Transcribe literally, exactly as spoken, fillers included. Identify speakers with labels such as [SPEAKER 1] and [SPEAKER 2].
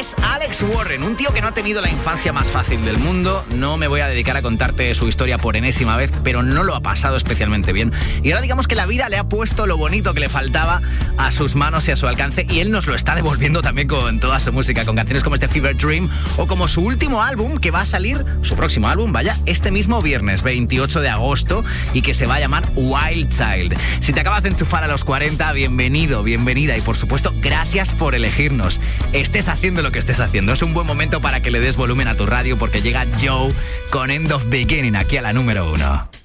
[SPEAKER 1] es Alex Warren, un tío que no ha tenido la infancia más fácil del mundo. No me voy a dedicar a contarte su historia por enésima vez, pero no lo ha pasado especialmente bien. Y ahora digamos que la vida le ha puesto lo bonito que le faltaba a sus manos y a su alcance, y él nos lo está devolviendo también con toda su música, con canciones como este Fever Dream o como su último álbum, que va a salir, su próximo álbum, vaya, este mismo viernes veintiocho de agosto, y que se va a llamar Wild Child. Si te acabas de enchufar a los cuarenta, bienvenido, bienvenida, y por supuesto, gracias por elegirnos. Estés haciendo lo que estés haciendo, es un buen momento para que le des volumen a tu radio, porque llega Joe con End of Beginning aquí a la número uno.